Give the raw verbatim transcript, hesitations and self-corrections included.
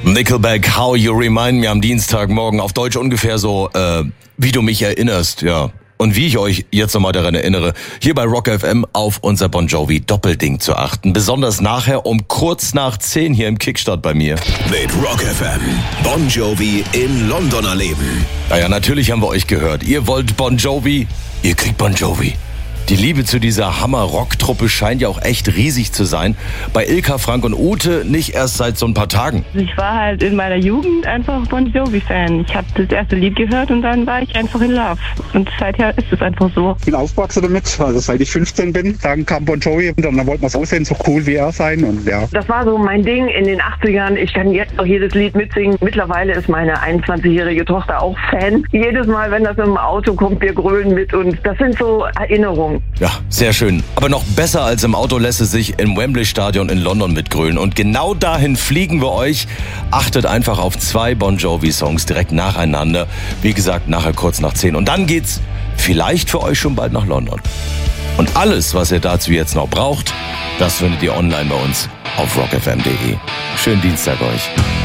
Nickelback, How You Remind Me am Dienstagmorgen. Auf Deutsch ungefähr so, äh, wie du mich erinnerst, ja. Und wie ich euch jetzt nochmal daran erinnere, hier bei Rock F M auf unser Bon Jovi Doppelding zu achten. Besonders nachher um kurz nach zehn hier im Kickstart bei mir. Mit Rock F M, Bon Jovi in London erleben. Naja, natürlich haben wir euch gehört. Ihr wollt Bon Jovi, ihr kriegt Bon Jovi. Die Liebe zu dieser Hammer-Rock-Truppe scheint ja auch echt riesig zu sein. Bei Ilka, Frank und Ute nicht erst seit so ein paar Tagen. Ich war halt in meiner Jugend einfach Bon Jovi-Fan. Ich habe das erste Lied gehört und dann war ich einfach in Love. Und seither ist es einfach so. Ich bin aufgewachsen damit, also seit ich fünfzehn bin. Dann kam Bon Jovi und dann wollten wir es aussehen, so cool wie er sein. Und ja. Das war so mein Ding in den achtzigern. Ich kann jetzt auch jedes Lied mitsingen. Mittlerweile ist meine einundzwanzigjährige Tochter auch Fan. Jedes Mal, wenn das im Auto kommt, wir grölen mit und das sind so Erinnerungen. Ja, sehr schön. Aber noch besser als im Auto lässt es sich im Wembley-Stadion in London mitgrölen. Und genau dahin fliegen wir euch. Achtet einfach auf zwei Bon Jovi-Songs direkt nacheinander. Wie gesagt, nachher kurz nach zehn. Und dann geht's vielleicht für euch schon bald nach London. Und alles, was ihr dazu jetzt noch braucht, das findet ihr online bei uns auf rock f m punkt d e. Schönen Dienstag euch.